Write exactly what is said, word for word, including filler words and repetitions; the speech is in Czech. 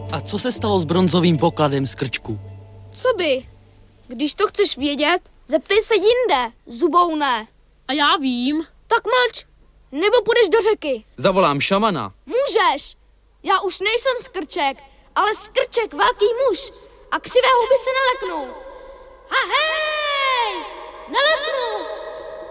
A co se stalo s bronzovým pokladem z krčku? Co by? Když to chceš vědět, zeptej se jinde, zuboune. A já vím. Tak mlč, nebo půjdeš do řeky. Zavolám šamana. Můžeš. Já už nejsem skrček, ale skrček velký muž. A křivé huby se neleknu. Ha hej! Neleknu!